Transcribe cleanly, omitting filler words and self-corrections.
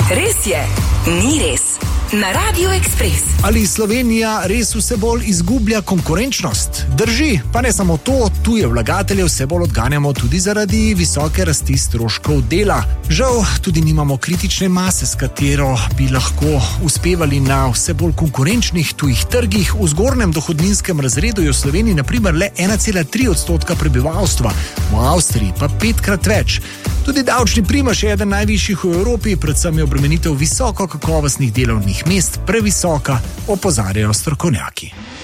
Res je, ni res. Na Radio Express. Ali Slovenija res vse bolj izgublja konkurenčnost? Drži, pa ne samo to, tuje vlagatelje vse bolj odganjamo tudi zaradi visoke rasti stroškov dela. Žal tudi nimamo kritične mase, s katero bi lahko uspevali na vse bolj konkurenčnih tujih trgih. V zgornjem dohodninskem razredu je v Sloveniji na primer le 1,3% prebivalstva, v Avstriji pa 5-krat več. Tudi davčni primež je eden najvišjih v Evropi, predvsem je obremenitev visoko kakovostnih delovnih mest previsoka, opozarjajo strokovnjaki.